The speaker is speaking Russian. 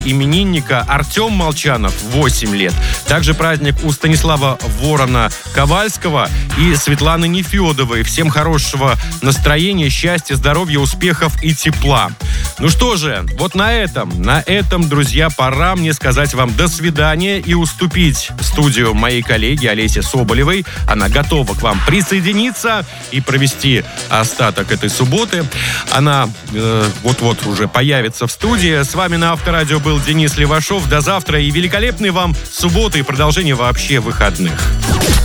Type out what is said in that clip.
именинника Артем Молчанов, 8 лет. Также праздник у Станислава Ворона-Ковальского и Светланы Нефедовой. Всем хорошего настроения, счастья, здоровья, успехов и тепла. Ну что же, вот на этом, друзья, пора мне сказать вам до свидания и уступить студию моей коллеги Олесе Соболевой. Она готова к вам присоединиться и провести остаток этой субботы. Она вот-вот уже появится в студии. С вами на Авторадио был Денис Левашов. До завтра и великолепной вам субботы и продолжения вообще выходных.